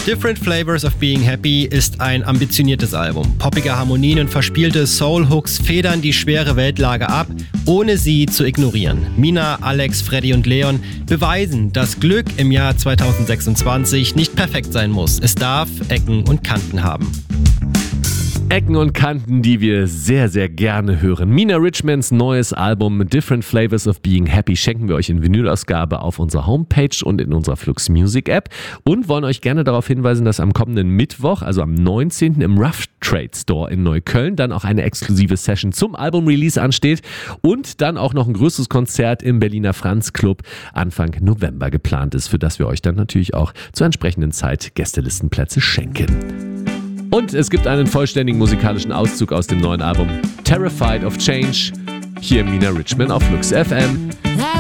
Different Flavors of Being Happy ist ein ambitioniertes Album. Poppige Harmonien und verspielte Soul-Hooks federn die schwere Weltlage ab, ohne sie zu ignorieren. Mina, Alex, Freddy und Leon beweisen, dass Glück im Jahr 2026 nicht perfekt sein muss. Es darf Ecken und Kanten haben. Ecken und Kanten, die wir sehr, sehr gerne hören. Mina Richmans neues Album Different Flavors of Being Happy schenken wir euch in Vinylausgabe auf unserer Homepage und in unserer Flux Music App und wollen euch gerne darauf hinweisen, dass am kommenden Mittwoch, also am 19. im Rough Trade Store in Neukölln dann auch eine exklusive Session zum Album-Release ansteht und dann auch noch ein größeres Konzert im Berliner Franz Club Anfang November geplant ist, für das wir euch dann natürlich auch zur entsprechenden Zeit Gästelistenplätze schenken. Und es gibt einen vollständigen musikalischen Auszug aus dem neuen Album Terrified of Change. Hier Mina Richman auf Flux FM.